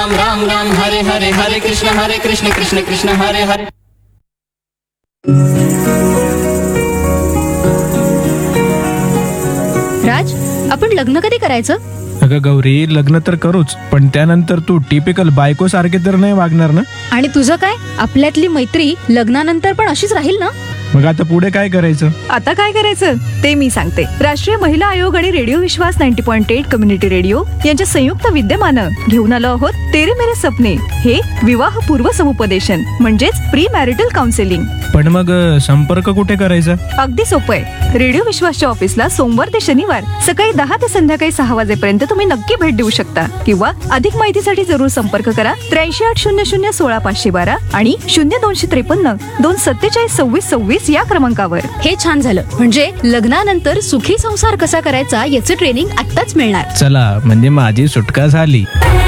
राम राम राम हरे हरे हरे कृष्ण कृष्ण कृष्ण हरे हरे. राज, आपण लग्न कधी करायचं? अगं गौरी, लग्न तर करूच, पण त्यानंतर तू टिपिकल बायको सारखे तर नाही वागणार ना? आणि तुझं काय? आपल्यातली मैत्री लग्नानंतर पण अशीच राहील ना? मग आता पुढे काय करायचं? आता काय करायचं ते मी सांगते. राष्ट्रीय महिला आयोग आणि रेडिओ विश्वास 90.8 कम्युनिटी रेडिओ यांच्या संयुक्त विद्यमानं घेऊन आलो आहोत तेरे मेरे सपने, हे विवाह पूर्व समुपदेशन म्हणजेच प्री मॅरिटल काउन्सिलिंग. पण मग संपर्क कुठे करायचा? अगदी सोपं आहे. रेडिओ विश्वासच्या ऑफिसला सोमवार ते शनिवार सकाळी 10 ते संध्याकाळी 6 वाजेपर्यंत तुम्ही नक्की भेट देऊ शकता. किंवा अधिक माहितीसाठी जरूर संपर्क करा 8380016512 आणि 0253 247 26 या क्रमांकावर. हे छान झालं. म्हणजे लग्नानंतर सुखी संसार कसा करायचा याचं ट्रेनिंग आत्ताच मिळणार. चला, म्हणजे माझी सुटका झाली.